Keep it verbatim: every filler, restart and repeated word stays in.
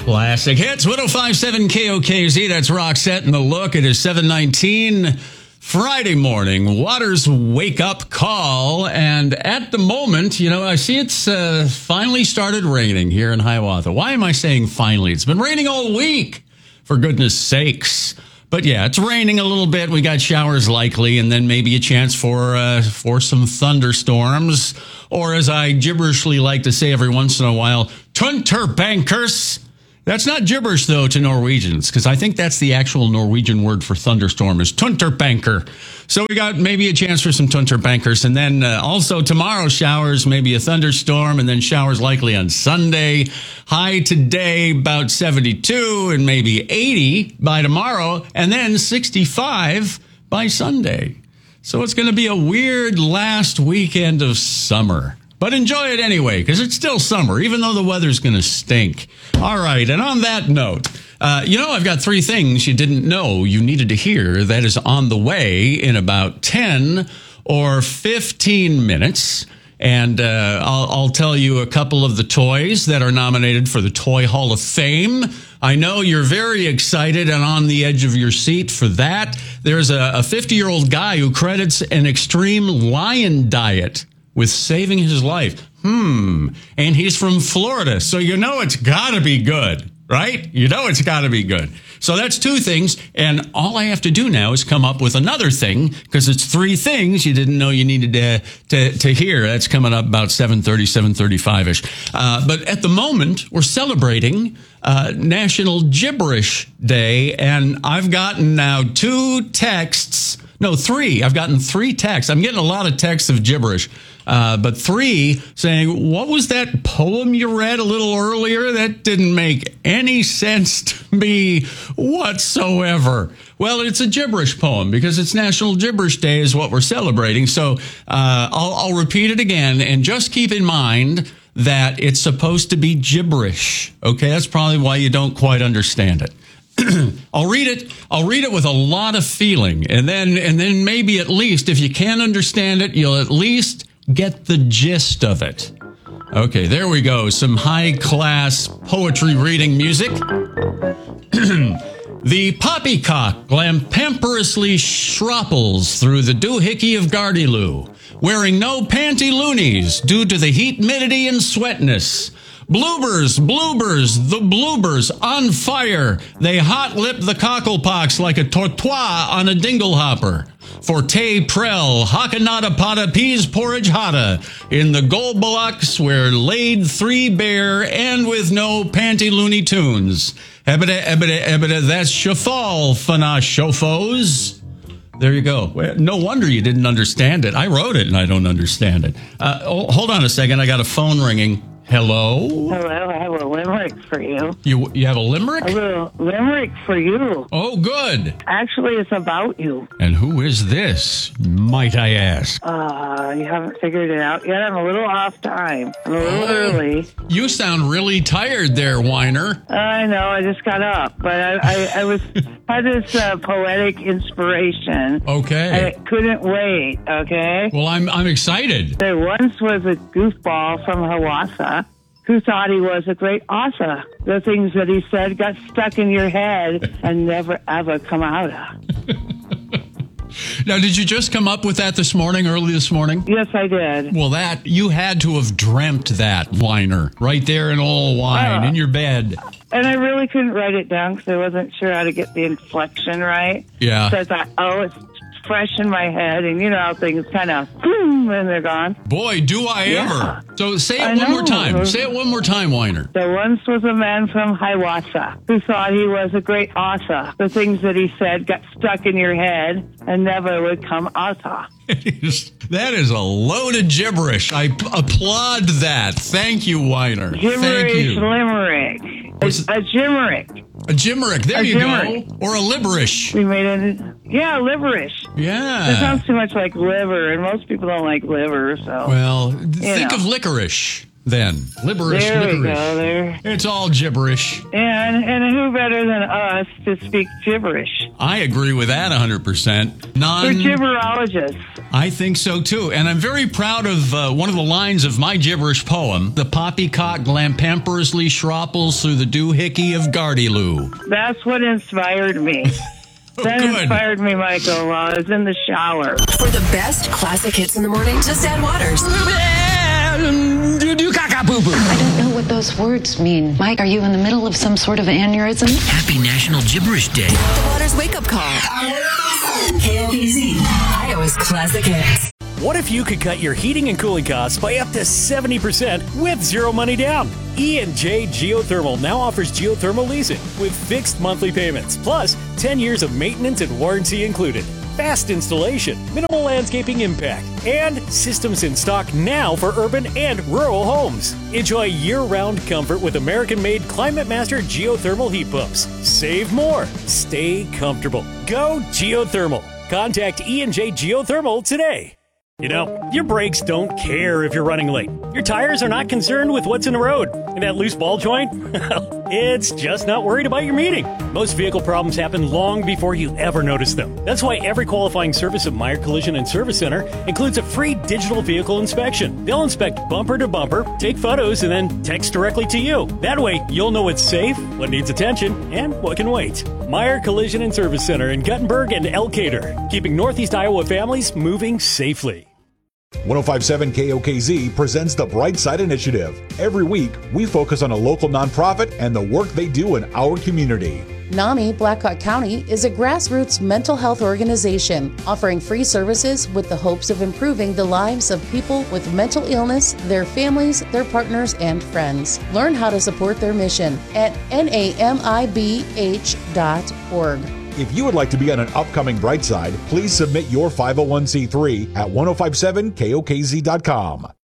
Classic hits, one oh five point seven K O K Z. That's Roxette and The Look. It is seven nineteen Friday morning. Waters wake up call. And at the moment, you know, I see it's uh, finally started raining here in Hiawatha. Why am I saying finally? It's been raining all week, for goodness sakes. But yeah, it's raining a little bit. We got showers likely, and then maybe a chance for uh, for some thunderstorms. Or as I gibberishly like to say every once in a while, Tunterbankers. That's not gibberish, though, to Norwegians, because I think that's the actual Norwegian word for thunderstorm is Tunterbanker. So we got maybe a chance for some Tunterbankers. And then uh, also tomorrow, showers, maybe a thunderstorm, and then showers likely on Sunday. High today, about seventy-two, and maybe eighty by tomorrow, and then sixty-five by Sunday. So it's going to be a weird last weekend of summer. But enjoy it anyway, because it's still summer, even though the weather's going to stink. All right, and on that note, uh, you know, I've got three things you didn't know you needed to hear that is on the way in about ten or fifteen minutes. And uh, I'll, I'll tell you a couple of the toys that are nominated for the Toy Hall of Fame. I know you're very excited and on the edge of your seat for that. There's a fifty-year-old guy who credits an extreme lion diet with saving his life. Hmm. And he's from Florida, so you know it's got to be good, right? You know it's got to be good. So that's two things, and all I have to do now is come up with another thing, because it's three things you didn't know you needed to to, to hear. That's coming up about seven thirty, seven thirty-five-ish. Uh, but at the moment, we're celebrating uh, National Gibberish Day, and I've gotten now two texts. No, three. I've gotten three texts. I'm getting a lot of texts of gibberish. Uh, but three saying, what was that poem you read a little earlier? That didn't make any sense to me whatsoever. Well, it's a gibberish poem because it's National Gibberish Day is what we're celebrating. So uh, I'll, I'll repeat it again, and just keep in mind that it's supposed to be gibberish. Okay, that's probably why you don't quite understand it. I'll read it. I'll read it with a lot of feeling, and then and then maybe at least if you can't understand it, you'll at least get the gist of it. Okay, there we go. Some high-class poetry reading music. The poppycock glampamperously shropples through the doohickey of Gardyloo, wearing no panty loonies due to the heat, humidity, and sweatness. Bloobers, bloobers, the bloobers on fire. They hot-lip the cocklepox like a tortoise on a dinglehopper. Forte prel, hockanada potta, peas porridge hotta. In the gold bullocks where laid three bear and with no panty loony tunes. Ebida, ebida, ebida, that's shafal, fana shofos. There you go. No wonder you didn't understand it. I wrote it and I don't understand it. Uh, hold on a second. I got a phone ringing. Hello? Hello, I have a limerick for you. You you have a limerick? A little limerick for you. Oh, good. Actually, it's about you. And who is this, might I ask? Uh, you haven't figured it out yet? I'm a little off time. I'm a little oh, early. You sound really tired there, whiner. I know, I just got up. But I, I, I was had this uh, poetic inspiration. Okay. I couldn't wait, okay? Well, I'm I'm excited. There once was a goofball from Hiawatha who thought he was a great author. The things that he said got stuck in your head and never, ever come out of. Now, did you just come up with that this morning, early this morning? Yes, I did. Well, that, you had to have dreamt that, whiner, right there in all wine, uh, in your bed. And I really couldn't write it down because I wasn't sure how to get the inflection right. Yeah. So I thought, oh, it's fresh in my head, and you know how things kind of boom, and they're gone. Boy, do I yeah. ever. So say it I one know. more time. Say it one more time, whiner. There once was a man from Hiawatha who thought he was a great author. The things that he said got stuck in your head and never would come out. That is a load of gibberish. I p- applaud that. Thank you, whiner. Gibberish Thank you. limerick. A, a gimerick. A gimerick. There a you gimerick. go. Or a liberish. We made it. Yeah, liverish. Yeah. It sounds too much like liver, and most people don't like liver, so. Well, think know. of licorice. then. Libberish, There we libberish. go. There. It's all gibberish. And and who better than us to speak gibberish? I agree with that one hundred percent. Non- We're gibberologists. I think so, too. And I'm very proud of uh, one of the lines of my gibberish poem. The poppycock glampamperously shropples through the doohickey of Gardyloo. That's what inspired me. That Good. inspired me, Michael, while I was in the shower. For the best classic hits in the morning, just add Waters. I don't know what those words mean. Mike, are you in the middle of some sort of aneurysm? Happy National Gibberish Day. The Waters Wake Up Call. K O K Z, Iowa's classic hits. What if you could cut your heating and cooling costs by up to seventy percent with zero money down? E and J Geothermal now offers geothermal leasing with fixed monthly payments, plus ten years of maintenance and warranty included. Fast installation, minimal landscaping impact, and systems in stock now for urban and rural homes. Enjoy year-round comfort with American-made Climate Master geothermal heat pumps. Save more. Stay comfortable. Go geothermal. Contact E and J Geothermal today. You know, your brakes don't care if you're running late. Your tires are not concerned with what's in the road. And that loose ball joint? Well, it's just not worried about your meeting. Most vehicle problems happen long before you ever notice them. That's why every qualifying service at Meyer Collision and Service Center includes a free digital vehicle inspection. They'll inspect bumper to bumper, take photos, and then text directly to you. That way, you'll know what's safe, what needs attention, and what can wait. Meyer Collision and Service Center in Guttenberg and Elkader, keeping Northeast Iowa families moving safely. one oh five point seven K O K Z presents the Bright Side Initiative. Every week, we focus on a local nonprofit and the work they do in our community. NAMI Blackhawk County is a grassroots mental health organization offering free services with the hopes of improving the lives of people with mental illness, their families, their partners, and friends. Learn how to support their mission at N A M I B H dot org. If you would like to be on an upcoming Bright Side, please submit your five oh one c three at ten fifty-seven K O K Z dot com.